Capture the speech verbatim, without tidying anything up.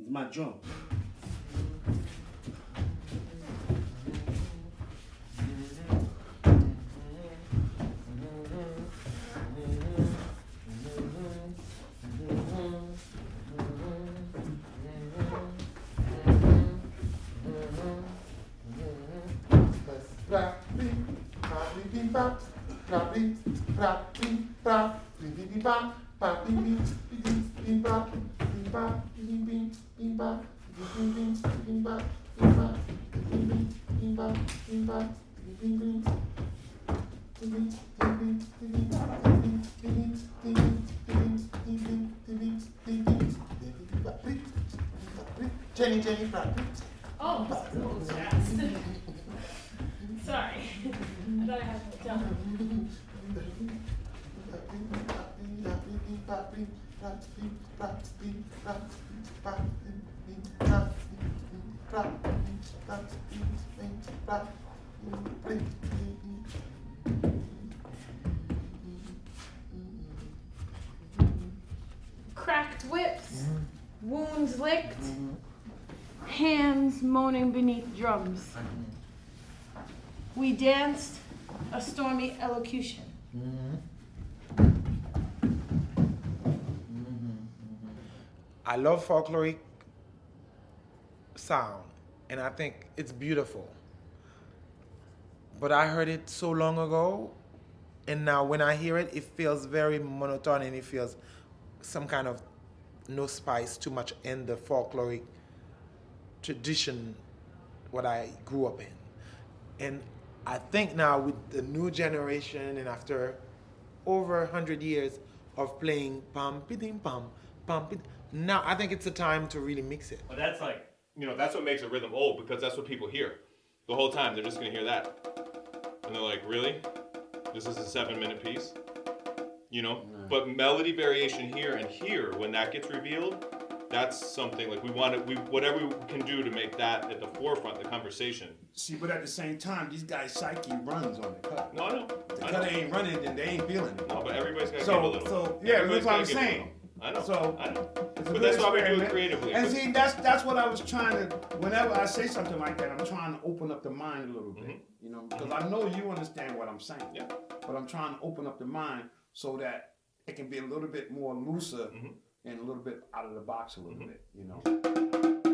my drum. Jenny, Jenny, oh, this is a little fast. Sorry. I thought I had to tell him. Cracked whips, mm-hmm. wounds licked, mm-hmm. hands moaning beneath drums. We danced a stormy elocution. Mm-hmm. I love folkloric sound, and I think it's beautiful. But I heard it so long ago, and now when I hear it, it feels very monotone, and it feels some kind of no spice, too much in the folkloric tradition, what I grew up in. And I think now with the new generation, and after over a hundred years of playing pam pidim pam pam pidim, now I think it's a time to really mix it. But that's like, you know, that's what makes a rhythm old, because that's what people hear the whole time. They're just gonna hear that, and they're like, really? This is a seven-minute piece, you know? Mm. But melody variation here and here, when that gets revealed, that's something like we want to, we whatever we can do to make that at the forefront of the conversation. See, but at the same time, these guys' psyche runs on the cut. No, I know. The I cut know. ain't running, and they ain't feeling it. No, but everybody's got to so, give a little. So, yeah, that's what I'm give a saying. little. I know. So, I know. But But that's why we do it experiment. creatively. And but- see, that's that's what I was trying to. Whenever I say something like that, I'm trying to open up the mind a little bit. Mm-hmm. You know, because I know you understand what I'm saying. Yeah. But I'm trying to open up the mind so that it can be a little bit more looser. Mm-hmm. And a little bit out of the box a little mm-hmm. bit, you know.